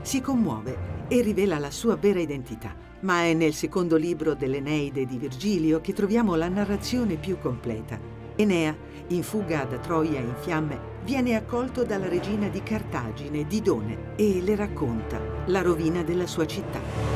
si commuove e rivela la sua vera identità. Ma è nel secondo libro dell'Eneide di Virgilio che troviamo la narrazione più completa. Enea, in fuga da Troia in fiamme, viene accolto dalla regina di Cartagine, Didone, e le racconta la rovina della sua città.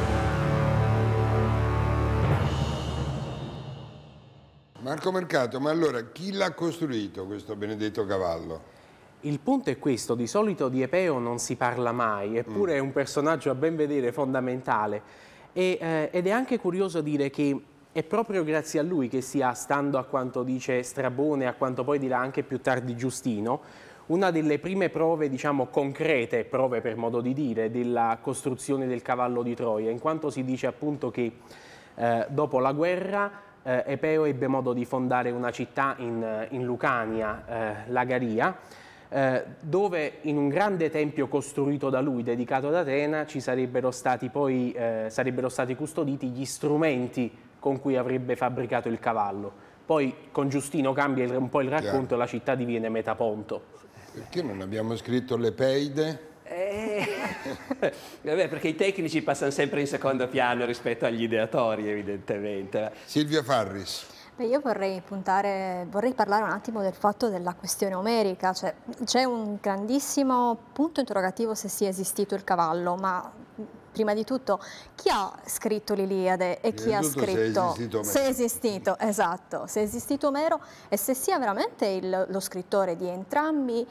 Marco Mercato, ma allora chi l'ha costruito questo benedetto cavallo? Il punto è questo: di solito di Epeo non si parla mai, eppure è un personaggio a ben vedere fondamentale ed è anche curioso dire che è proprio grazie a lui che sia, stando a quanto dice Strabone, a quanto poi dirà anche più tardi Giustino, una delle prime prove, diciamo concrete, prove per modo di dire, della costruzione del cavallo di Troia, in quanto si dice appunto che dopo la guerra Epeo ebbe modo di fondare una città in Lucania, Lagaria, dove in un grande tempio costruito da lui, dedicato ad Atena, ci sarebbero stati poi custoditi gli strumenti con cui avrebbe fabbricato il cavallo. Poi con Giustino cambia un po' il racconto e la città diviene Metaponto. Perché non abbiamo scritto l'Epeide? Vabbè, perché i tecnici passano sempre in secondo piano rispetto agli ideatori, evidentemente. Silvia Farris. Beh, io vorrei parlare un attimo del fatto della questione omerica, cioè c'è un grandissimo punto interrogativo se sia esistito il cavallo, ma prima di tutto chi ha scritto l'Iliade e chi ha scritto se è esistito, esatto, se è esistito Omero e se sia veramente lo scrittore di entrambi,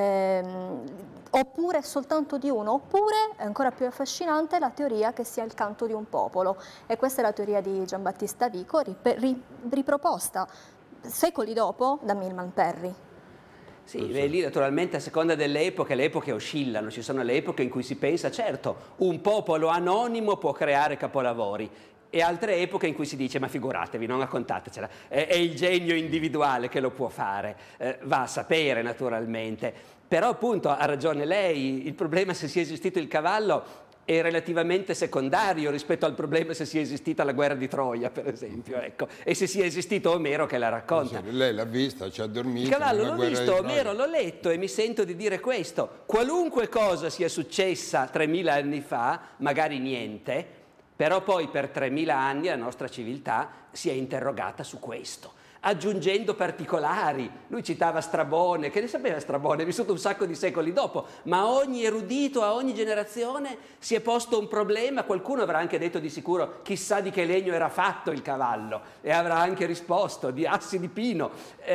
oppure soltanto di uno, oppure, ancora più affascinante, la teoria che sia il canto di un popolo, e questa è la teoria di Giambattista Vico riproposta secoli dopo da Milman Perry. Sì, lì naturalmente a seconda delle epoche, le epoche oscillano, ci sono le epoche in cui si pensa, certo, un popolo anonimo può creare capolavori, e altre epoche in cui si dice, ma figuratevi, non raccontatecela, è il genio individuale che lo può fare, va a sapere naturalmente, però appunto ha ragione lei, il problema se sia esistito il cavallo è relativamente secondario rispetto al problema se sia esistita la guerra di Troia, per esempio, ecco, e se sia esistito Omero che la racconta. Lei l'ha vista, ci ha dormito. Il cavallo l'ho visto, Omero l'ho letto, e mi sento di dire questo: qualunque cosa sia successa 3000 anni fa, magari niente, però poi per 3000 anni la nostra civiltà si è interrogata su questo, aggiungendo particolari. Lui citava Strabone, che ne sapeva Strabone, è vissuto un sacco di secoli dopo, ma ogni erudito, a ogni generazione si è posto un problema. Qualcuno avrà anche detto di sicuro chissà di che legno era fatto il cavallo, e avrà anche risposto di assi di pino,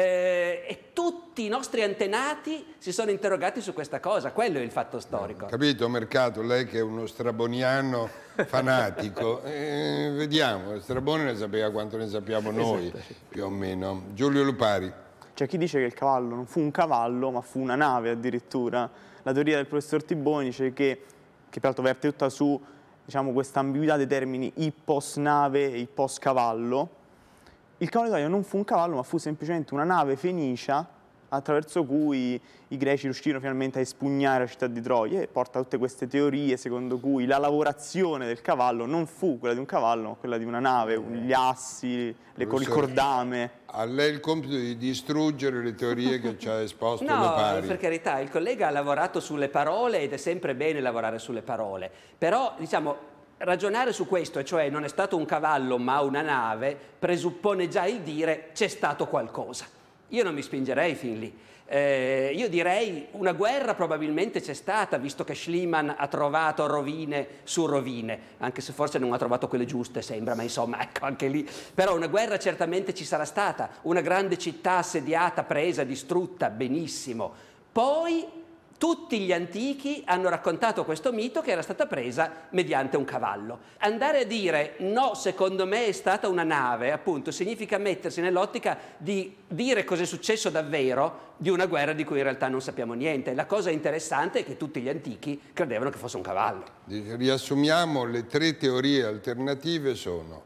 e tutti i nostri antenati si sono interrogati su questa cosa. Quello è il fatto storico. Capito, Mercato, lei che è uno straboniano fanatico, vediamo, Strabone ne sapeva quanto ne sappiamo noi, più o meno. Giulio Lupari. C'è chi dice che il cavallo non fu un cavallo, ma fu una nave addirittura. La teoria del professor Tiboni dice che peraltro verte tutta su, diciamo, questa ambiguità dei termini ippos nave e ippos cavallo. Il cavallo di Troia non fu un cavallo, ma fu semplicemente una nave fenicia attraverso cui i greci riuscirono finalmente a espugnare la città di Troia, e porta tutte queste teorie secondo cui la lavorazione del cavallo non fu quella di un cavallo, ma quella di una nave, gli assi, il cordame. A lei il compito di distruggere le teorie che ci ha esposto No, Lupari. per carità, il collega ha lavorato sulle parole, ed è sempre bene lavorare sulle parole, però diciamo ragionare su questo, e cioè non è stato un cavallo ma una nave, presuppone già il dire c'è stato qualcosa. Io non mi spingerei fin lì. Io direi una guerra probabilmente c'è stata, visto che Schliemann ha trovato rovine su rovine, anche se forse non ha trovato quelle giuste, sembra, ma insomma, ecco, anche lì. Però una guerra certamente ci sarà stata, una grande città assediata, presa, distrutta, benissimo. Poi tutti gli antichi hanno raccontato questo mito che era stata presa mediante un cavallo. Andare a dire no, secondo me è stata una nave, appunto, significa mettersi nell'ottica di dire cosa è successo davvero di una guerra di cui in realtà non sappiamo niente. La cosa interessante è che tutti gli antichi credevano che fosse un cavallo. Riassumiamo, le tre teorie alternative sono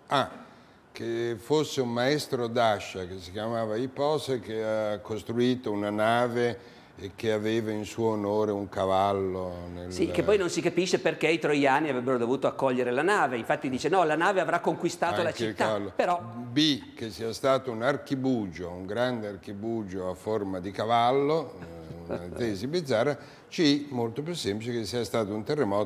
che fosse un maestro d'ascia che si chiamava Ippose, che ha costruito una nave e che aveva in suo onore un cavallo. Sì, che poi non si capisce perché i troiani avrebbero dovuto accogliere la nave. Infatti dice no, la nave avrà conquistato la città. Però B, che sia stato un archibugio, un grande archibugio a forma di cavallo, una tesi bizzarra. C, molto più semplice, che sia stato un terremoto